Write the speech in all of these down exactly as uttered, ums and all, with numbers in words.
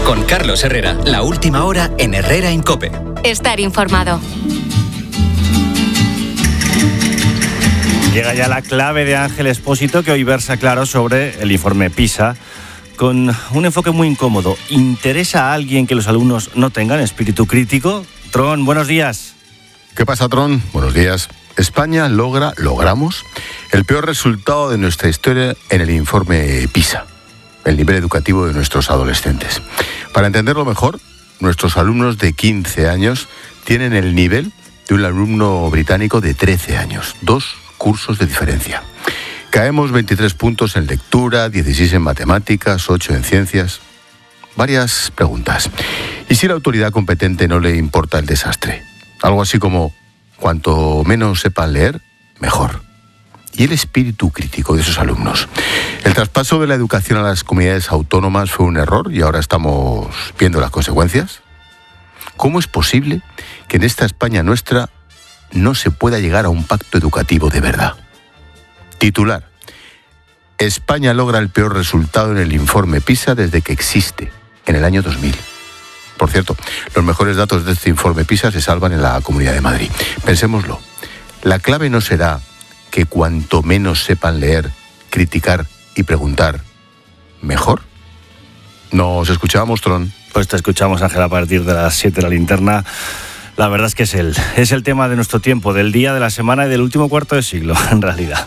Con Carlos Herrera, la última hora en Herrera en COPE. Estar informado. Llega ya la clave de Ángel Expósito, que hoy versa claro sobre el informe PISA, con un enfoque muy incómodo. ¿Interesa a alguien que los alumnos no tengan espíritu crítico? Tron, buenos días. ¿Qué pasa, Tron? Buenos días. España logra, logramos, el peor resultado de nuestra historia en el informe PISA, el nivel educativo de nuestros adolescentes. Para entenderlo mejor, nuestros alumnos de quince años tienen el nivel de un alumno británico de trece años, dos cursos de diferencia. Caemos veintitrés puntos en lectura, dieciséis en matemáticas, ocho en ciencias. Varias preguntas. ¿Y si a la autoridad competente no le importa el desastre? Algo así como, cuanto menos sepan leer, mejor. ¿Y el espíritu crítico de esos alumnos? El traspaso de la educación a las comunidades autónomas fue un error y ahora estamos viendo las consecuencias. ¿Cómo es posible que en esta España nuestra no se pueda llegar a un pacto educativo de verdad? Titular: España logra el peor resultado en el informe PISA desde que existe, en el año dos mil. Por cierto, los mejores datos de este informe PISA se salvan en la Comunidad de Madrid. Pensémoslo, la clave no será que cuanto menos sepan leer, criticar y preguntar, ¿mejor? ¿Nos escuchamos, Tron? Pues te escuchamos, Ángel, a partir de las siete de la linterna. La verdad es que es el, es el tema de nuestro tiempo, del día, de la semana y del último cuarto de siglo, en realidad.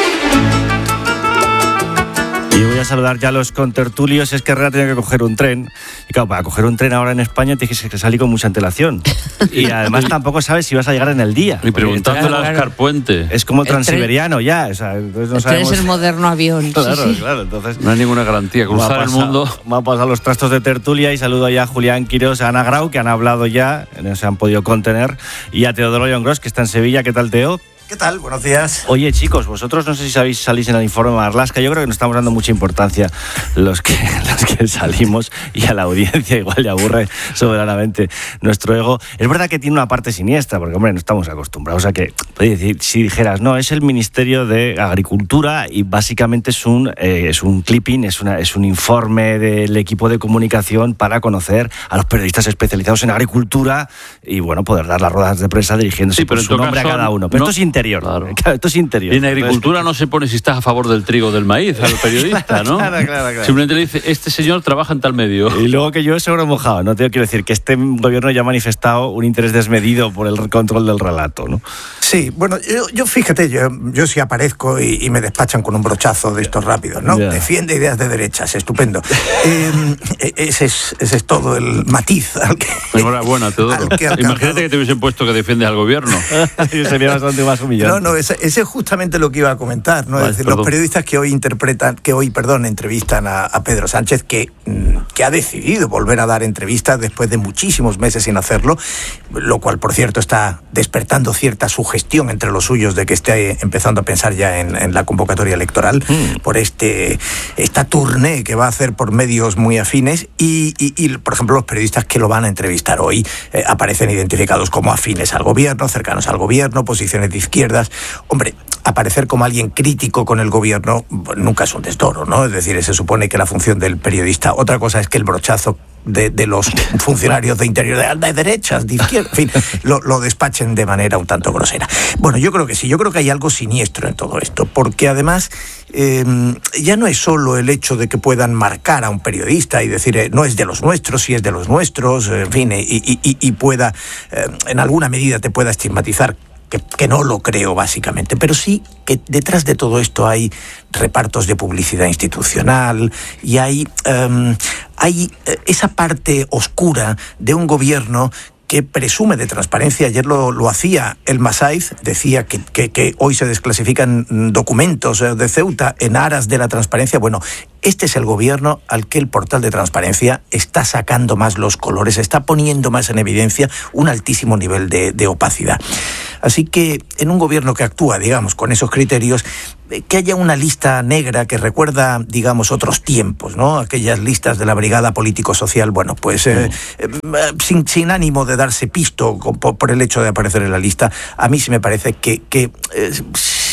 Y voy a saludar ya a los contertulios. Es que Herrera tenía que coger un tren. Y claro, para coger un tren ahora en España tienes que salir con mucha antelación. Y además tampoco sabes si vas a llegar en el día. Y preguntándole a Oscar Puente. Es como El transiberiano tren, ya. O sea, entonces no el sabemos. tren es el moderno avión. Claro, sí, sí. claro. Entonces no hay ninguna garantía. Cruzar pasar, el mundo. Va a pasar los trastos de tertulia y saludo ya a Julián Quirós, a Ana Grau, que han hablado ya, no se han podido contener, y a Teodoro Llongros, que está en Sevilla. ¿Qué tal, Teo? ¿Qué tal? Buenos días. Oye, chicos, vosotros no sé si sabéis, salís en el informe Marlaska. Yo creo que nos estamos dando mucha importancia los que, los que salimos, y a la audiencia igual le aburre soberanamente nuestro ego. Es verdad que tiene una parte siniestra, porque, hombre, no estamos acostumbrados a que, si dijeras, no, es el Ministerio de Agricultura y básicamente es un, eh, es un clipping, es, una, es un informe del equipo de comunicación para conocer a los periodistas especializados en agricultura y, bueno, poder dar las ruedas de prensa dirigiéndose sí, por su nombre a cada uno. Pero no, esto es interior. Claro. Claro, esto es interior. Y en agricultura Entonces, no se pone si estás a favor del trigo o del maíz al periodista, claro, ¿no? Claro, claro, claro. Simplemente le dice, este señor trabaja en tal medio. Y luego que yo seguro mojado, ¿no? Te quiero decir que este gobierno ya ha manifestado un interés desmedido por el control del relato, ¿no? Sí, bueno, yo, yo fíjate, yo, yo sí aparezco y, y me despachan con un brochazo de estos rápidos, ¿no? Yeah. Defiende ideas de derechas, estupendo. eh, ese, es, ese es todo el matiz al que... Enhorabuena, Teodoro. Imagínate que te hubiesen puesto que defiendes al gobierno. Sería bastante más humillante. No, no, ese, ese es justamente lo que iba a comentar, ¿no? Vale, es decir, perdón. Los periodistas que hoy interpretan, que hoy, perdón, entrevistan a, a Pedro Sánchez, que, que ha decidido volver a dar entrevistas después de muchísimos meses sin hacerlo, lo cual, por cierto, está despertando cierta sugestión entre los suyos de que esté empezando a pensar ya en, en la convocatoria electoral mm. por este esta tournée que va a hacer por medios muy afines y, y, y por ejemplo, los periodistas que lo van a entrevistar hoy eh, aparecen identificados como afines al gobierno, cercanos al gobierno, posiciones de izquierdas. Hombre, aparecer como alguien crítico con el gobierno nunca es un desdoro, ¿no? Es decir, se supone que la función del periodista, otra cosa es que el brochazo De, de los funcionarios de interior, de, de derechas, de izquierda, en fin, lo, lo despachen de manera un tanto grosera. Bueno, yo creo que sí, yo creo que hay algo siniestro en todo esto, porque además eh, ya no es solo el hecho de que puedan marcar a un periodista y decir, eh, no es de los nuestros, sí es de los nuestros, eh, en fin, y, y, y, y pueda, eh, en alguna medida te pueda estigmatizar. Que, que no lo creo, básicamente, pero sí que detrás de todo esto hay repartos de publicidad institucional y hay, um, hay esa parte oscura de un gobierno que presume de transparencia. Ayer lo, lo hacía el Masaiz, decía que, que, que hoy se desclasifican documentos de Ceuta en aras de la transparencia. Bueno, este es el gobierno al que el portal de transparencia está sacando más los colores, está poniendo más en evidencia un altísimo nivel de, de opacidad. Así que en un gobierno que actúa, digamos, con esos criterios, que haya una lista negra que recuerda, digamos, otros tiempos, ¿no? Aquellas listas de la Brigada Político-Social, bueno, pues eh, eh, sin, sin ánimo de darse pisto por, por el hecho de aparecer en la lista, a mí sí me parece que... que eh,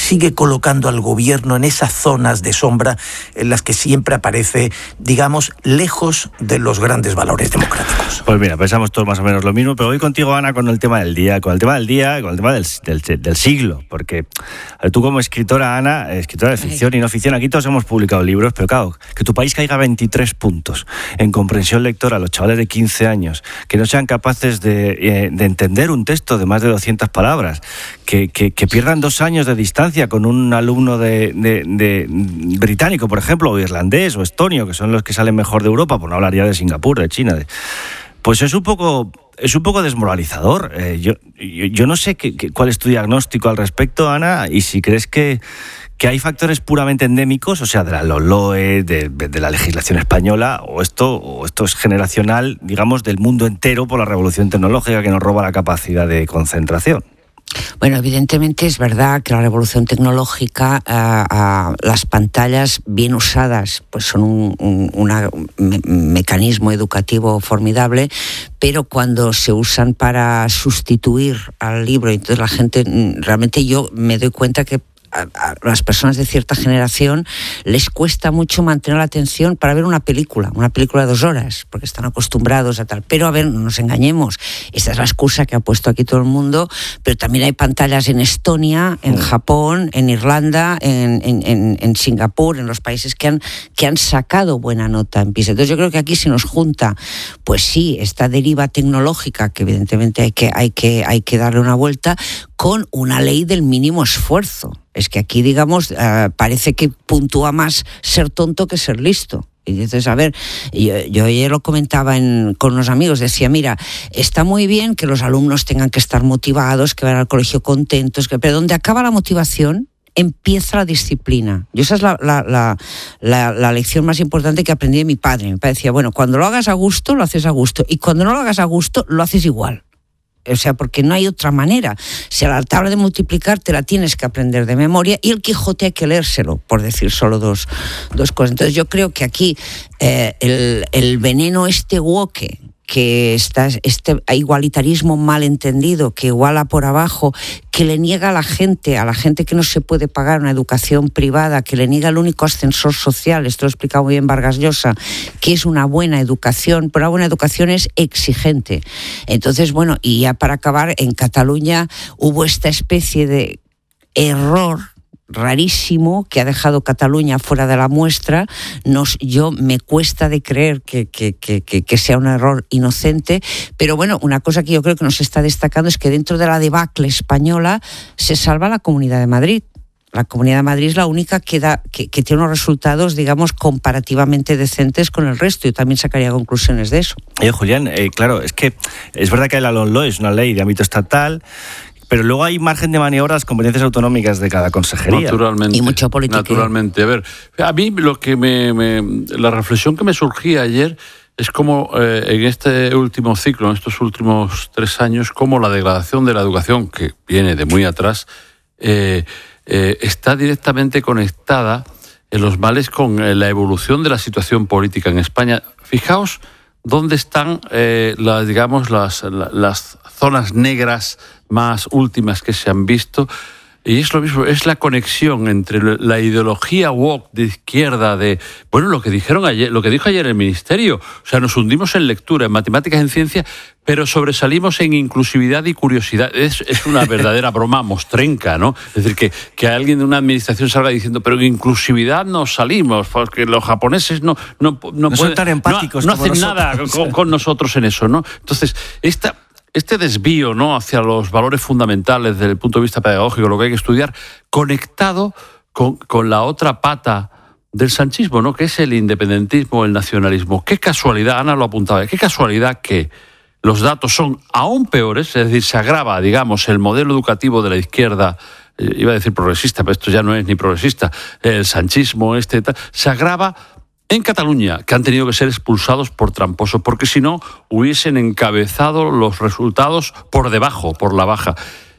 sigue colocando al gobierno en esas zonas de sombra en las que siempre aparece, digamos, lejos de los grandes valores democráticos. Pues mira, pensamos todos más o menos lo mismo, pero voy contigo, Ana, con el tema del día, con el tema del día, con el tema del, del, del siglo, porque tú como escritora, Ana, escritora de ficción y no ficción, aquí todos hemos publicado libros, pero claro, que tu país caiga veintitrés puntos en comprensión lectora a los chavales de quince años, que no sean capaces de, eh, de entender un texto de más de doscientas palabras, que, que, que pierdan dos años de distancia con un alumno de, de, de británico, por ejemplo, o irlandés o estonio, que son los que salen mejor de Europa, por no hablar ya de Singapur, de China, de... pues es un poco... Es un poco desmoralizador. Eh, yo, yo, yo no sé qué, qué, cuál es tu diagnóstico al respecto, Ana, y si crees que, que hay factores puramente endémicos, o sea, de la LOLOE, de, de la legislación española, o esto, o esto es generacional, digamos, del mundo entero por la revolución tecnológica que nos roba la capacidad de concentración. Bueno, evidentemente es verdad que la revolución tecnológica, uh, uh, las pantallas bien usadas, pues son un, un una, me, mecanismo educativo formidable, pero cuando se usan para sustituir al libro, entonces la gente, realmente yo me doy cuenta que a, a las personas de cierta generación les cuesta mucho mantener la atención para ver una película, una película de dos horas, porque están acostumbrados a tal. Pero a ver, no nos engañemos, esta es la excusa que ha puesto aquí todo el mundo, pero también hay pantallas en Estonia, en Japón, en Irlanda, en, en, en, en Singapur, en los países que han, que han sacado buena nota en PISA. Entonces yo creo que aquí se nos junta, pues sí, esta deriva tecnológica, que evidentemente hay que, hay que, hay que darle una vuelta, con una ley del mínimo esfuerzo. Es que aquí, digamos, uh, parece que puntúa más ser tonto que ser listo. Y entonces, a ver, yo, yo ayer lo comentaba en, con unos amigos, decía, mira, está muy bien que los alumnos tengan que estar motivados, que vayan al colegio contentos, que, pero donde acaba la motivación, empieza la disciplina. Yo esa es la, la, la, la, la lección más importante que aprendí de mi padre. Mi padre decía, bueno, cuando lo hagas a gusto, lo haces a gusto, y cuando no lo hagas a gusto, lo haces igual. O sea, porque no hay otra manera. Si a la tabla de multiplicar te la tienes que aprender de memoria y el Quijote hay que leérselo, por decir solo dos, dos cosas. Entonces yo creo que aquí eh, el, el veneno este woke, que está este igualitarismo mal entendido, que iguala por abajo, que le niega a la gente, a la gente que no se puede pagar una educación privada, que le niega el único ascensor social, esto lo ha explicado muy bien Vargas Llosa, que es una buena educación, pero una buena educación es exigente. Entonces, bueno, y ya para acabar, en Cataluña hubo esta especie de error rarísimo que ha dejado Cataluña fuera de la muestra. Nos, yo me cuesta de creer que, que, que, que sea un error inocente, pero bueno, una cosa que yo creo que nos está destacando es que dentro de la debacle española se salva la Comunidad de Madrid. La Comunidad de Madrid es la única que, da, que, que tiene unos resultados, digamos, comparativamente decentes con el resto. Yo también sacaría conclusiones de eso. Oye, Julián, eh, claro, es que es verdad que la LOMLOE es una ley de ámbito estatal, pero luego hay margen de maniobra a las competencias autonómicas de cada consejería. Naturalmente. Y mucho política. Naturalmente. A ver, a mí lo que me, me la reflexión que me surgía ayer es como eh, en este último ciclo, en estos últimos tres años, como la degradación de la educación, que viene de muy atrás, eh, eh, está directamente conectada en los males con eh, la evolución de la situación política en España. Fijaos dónde están, eh, las, digamos, las, las zonas negras más últimas que se han visto, y es lo mismo, es la conexión entre la ideología woke de izquierda, de, bueno, lo que dijeron ayer, lo que dijo ayer el Ministerio, o sea, nos hundimos en lectura, en matemáticas, en ciencia, pero sobresalimos en inclusividad y curiosidad. Es, es una verdadera broma mostrenca, ¿no? Es decir, que, que alguien de una administración salga diciendo, pero en inclusividad no salimos, porque los japoneses no, no, no, no pueden, son tan empáticos, no, no hacen nosotros. nada con, con nosotros en eso, ¿no? Entonces, esta... Este desvío, ¿no?, hacia los valores fundamentales desde el punto de vista pedagógico, lo que hay que estudiar, conectado con, con la otra pata del sanchismo, ¿no?, que es el independentismo, el nacionalismo. Qué casualidad, Ana lo apuntaba, qué casualidad que los datos son aún peores, es decir, se agrava, digamos, el modelo educativo de la izquierda, eh, iba a decir progresista, pero esto ya no es ni progresista, el sanchismo, este, tal, se agrava en Cataluña, que han tenido que ser expulsados por tramposos, porque si no hubiesen encabezado los resultados por debajo, por la baja.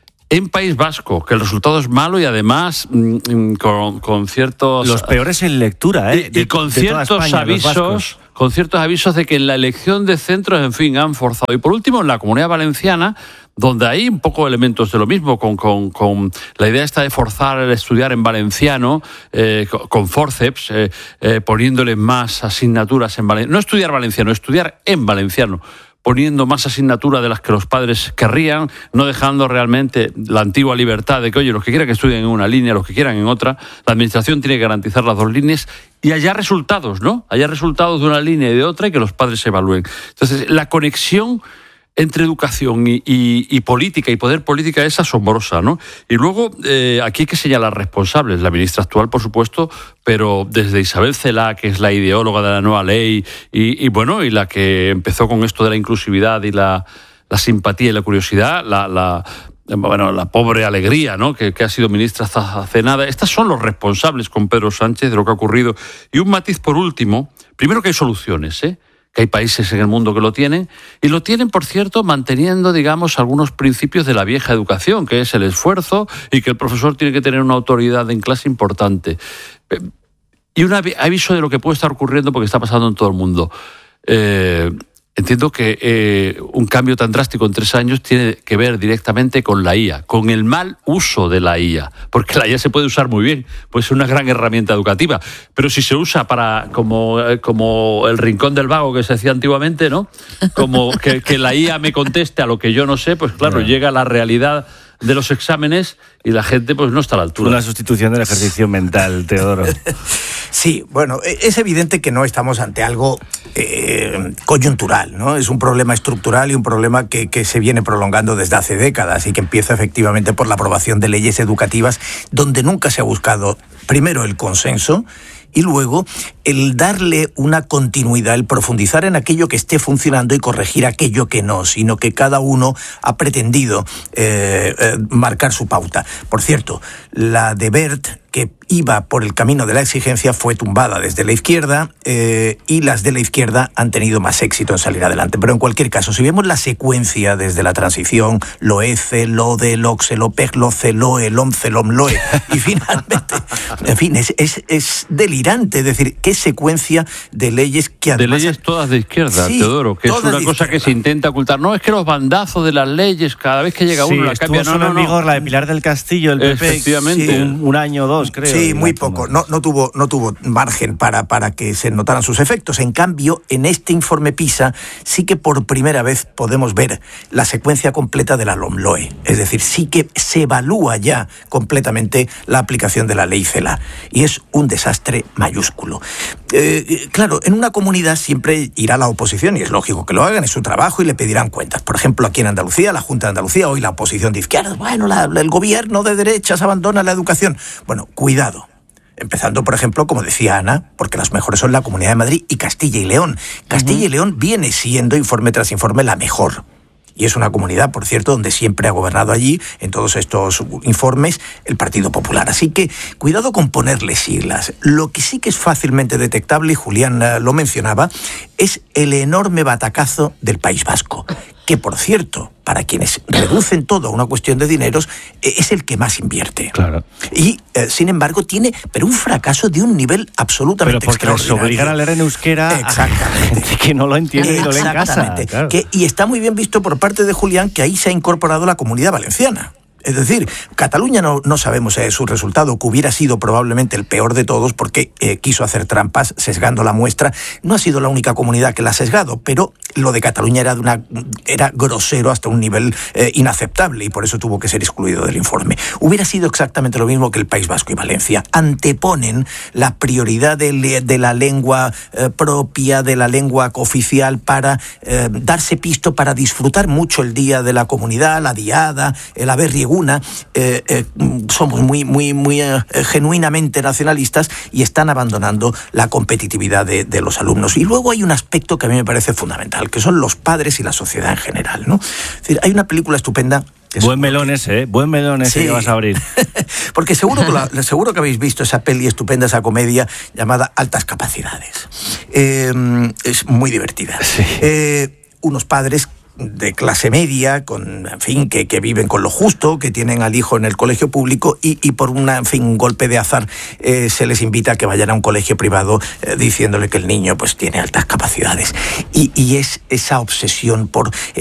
En País Vasco, que el resultado es malo y además mmm, con, con ciertos... Los peores en lectura, ¿eh? Y, y con ciertos España, avisos... con ciertos avisos de que en la elección de centros, en fin, han forzado. Y por último, en la Comunidad Valenciana, donde hay un poco elementos de lo mismo, con, con, con la idea esta de forzar el estudiar en valenciano, eh, con, con forceps, eh, eh, poniéndole más asignaturas en valenciano. No estudiar valenciano, estudiar en valenciano, poniendo más asignaturas de las que los padres querrían, no dejando realmente la antigua libertad de que, oye, los que quieran que estudien en una línea, los que quieran en otra, la administración tiene que garantizar las dos líneas y haya resultados, ¿no? Haya resultados de una línea y de otra y que los padres se evalúen. Entonces, la conexión entre educación y, y, y política y poder política es asombrosa, ¿no? Y luego, eh, aquí hay que señalar responsables, la ministra actual, por supuesto, pero desde Isabel Celaá, que es la ideóloga de la nueva ley, y, y bueno, y la que empezó con esto de la inclusividad y la, la simpatía y la curiosidad, la, la bueno, la pobre Alegría, ¿no? Que, que ha sido ministra hasta hace nada. Estas son los responsables con Pedro Sánchez de lo que ha ocurrido. Y un matiz por último, primero que hay soluciones, ¿eh? Que hay países en el mundo que lo tienen, y lo tienen, por cierto, manteniendo, digamos, algunos principios de la vieja educación, que es el esfuerzo y que el profesor tiene que tener una autoridad en clase importante. Y un aviso de lo que puede estar ocurriendo porque está pasando en todo el mundo. Eh, entiendo que eh, un cambio tan drástico en tres años tiene que ver directamente con la I A, con el mal uso de la I A, porque la I A se puede usar muy bien, puede ser una gran herramienta educativa, pero si se usa para como, como el rincón del vago que se hacía antiguamente, ¿no? Como que, que la I A me conteste a lo que yo no sé, pues claro, llega la realidad de los exámenes y la gente pues no está a la altura. Una sustitución del ejercicio mental, Teodoro. Sí, bueno, es evidente que no estamos ante algo eh, coyuntural, ¿no? Es un problema estructural y un problema que, que se viene prolongando desde hace décadas y que empieza efectivamente por la aprobación de leyes educativas donde nunca se ha buscado primero el consenso y luego el darle una continuidad, el profundizar en aquello que esté funcionando y corregir aquello que no, sino que cada uno ha pretendido eh, eh, marcar su pauta. Por cierto, la de Wert, que iba por el camino de la exigencia, fue tumbada desde la izquierda eh, y las de la izquierda han tenido más éxito en salir adelante. Pero en cualquier caso, si vemos la secuencia desde la transición, LOECE, LODE, LOCSE, LOPEG, LOCE, LOE, LOMCE, LOMLOE, y finalmente, en fin, es, es, es delirante, es decir, qué secuencia de leyes que además... De leyes todas de izquierda, sí, Teodoro, que es una cosa izquierda. Que se intenta ocultar. No, es que los bandazos de las leyes, cada vez que llega sí, uno la cambia. No, no, en no. vigor la de Pilar del Castillo, el P P. Efectivamente. Sí, un, un año o dos, creo. Sí, muy poco. No, no, tuvo, no tuvo margen para, para que se notaran sus efectos. En cambio, en este informe PISA sí que por primera vez podemos ver la secuencia completa de la LOMLOE. Es decir, sí que se evalúa ya completamente la aplicación de la ley CELA. Y es un desastre mayúsculo. Eh, claro, en una comunidad siempre irá la oposición, y es lógico que lo hagan, es su trabajo y le pedirán cuentas. Por ejemplo, aquí en Andalucía, la Junta de Andalucía, hoy la oposición de izquierdas, bueno, la, el gobierno de derechas abandona la educación. Bueno, cuidado. Empezando, por ejemplo, como decía Ana, porque las mejores son la Comunidad de Madrid y Castilla y León. Castilla uh-huh. y León viene siendo, informe tras informe, la mejor. Y es una comunidad, por cierto, donde siempre ha gobernado allí, en todos estos informes, el Partido Popular. Así que cuidado con ponerle siglas. Lo que sí que es fácilmente detectable, y Julián lo mencionaba, es el enorme batacazo del País Vasco, que, por cierto, para quienes reducen todo a una cuestión de dineros, es el que más invierte. Claro. Y, eh, sin embargo, tiene pero un fracaso de un nivel absolutamente pero porque extraordinario. Nos obligan a leer en euskera. Exactamente. A que no lo entiende y lo lee en casa. Claro. Que, y está muy bien visto por parte de Julián que ahí se ha incorporado la Comunidad Valenciana. Es decir, Cataluña no, no sabemos eh, su resultado, que hubiera sido probablemente el peor de todos porque eh, quiso hacer trampas sesgando la muestra. No ha sido la única comunidad que la ha sesgado, pero lo de Cataluña era, de una, era grosero hasta un nivel eh, inaceptable y por eso tuvo que ser excluido del informe. Hubiera sido exactamente lo mismo que el País Vasco y Valencia. Anteponen la prioridad de, de la lengua eh, propia, de la lengua oficial para eh, darse pisto, para disfrutar mucho el día de la comunidad, la diada, el haber Una, eh, eh, somos muy, muy, muy eh, genuinamente nacionalistas y están abandonando la competitividad de, de los alumnos. Y luego hay un aspecto que a mí me parece fundamental, que son los padres y la sociedad en general, ¿no? Es decir, hay una película estupenda. Buen melón ese, ¿eh? Buen melón ese sí. Que vas a abrir. Porque seguro que, la, seguro que habéis visto esa peli estupenda, esa comedia llamada Altas Capacidades. Eh, es muy divertida. Sí. Eh, unos padres de clase media, con, en fin, que, que viven con lo justo, que tienen al hijo en el colegio público y, y por una, en fin, un golpe de azar eh, se les invita a que vayan a un colegio privado eh, diciéndole que el niño pues tiene altas capacidades. Y, y es esa obsesión por